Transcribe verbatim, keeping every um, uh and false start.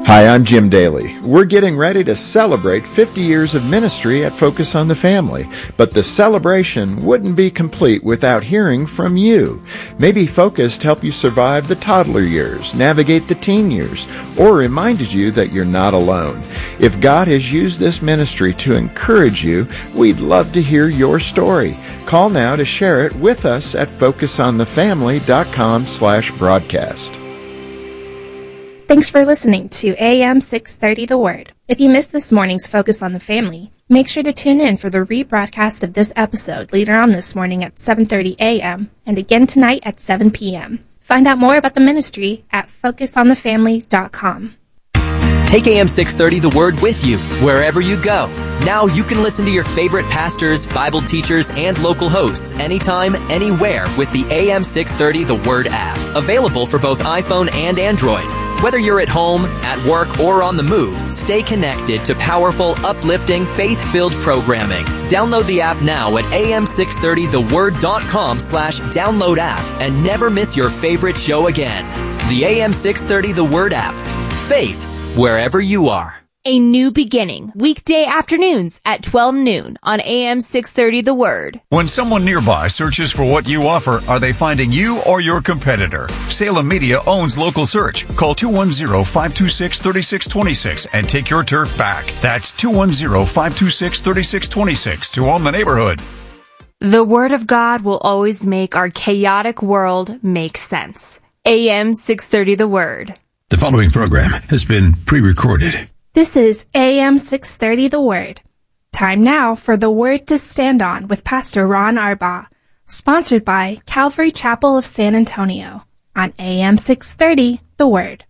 Hi, I'm Jim Daly. We're getting ready to celebrate fifty years of ministry at Focus on the Family, but the celebration wouldn't be complete without hearing from you. Maybe Focus helped you survive the toddler years, navigate the teen years, or reminded you that you're not alone. If God has used this ministry to encourage you, we'd love to hear your story. Call now to share it with us at focus on the family dot com slash broadcast. Thanks for listening to A M six thirty The Word. If you missed this morning's Focus on the Family, make sure to tune in for the rebroadcast of this episode later on this morning at seven thirty a.m. and again tonight at seven p.m. Find out more about the ministry at focus on the family dot com. Take A M six thirty The Word with you wherever you go. Now you can listen to your favorite pastors, Bible teachers, and local hosts anytime, anywhere with the A M six thirty The Word app. Available for both iPhone and Android. Whether you're at home, at work, or on the move, stay connected to powerful, uplifting, faith-filled programming. Download the app now at A M six thirty the word dot com slash download app and never miss your favorite show again. The A M six thirty The Word app. Faith wherever you are. A New Beginning, weekday afternoons at twelve noon on A M six thirty The Word. When someone nearby searches for what you offer, are they finding you or your competitor? Salem Media owns Local Search. Call two one zero, five two six, three six two six and take your turf back. That's two one zero, five two six, three six two six to own the neighborhood. The Word of God will always make our chaotic world make sense. A M six thirty The Word. The following program has been pre-recorded. This is A M six thirty The Word. Time now for The Word to Stand On with Pastor Ron Arbaugh, sponsored by Calvary Chapel of San Antonio on A M six thirty The Word.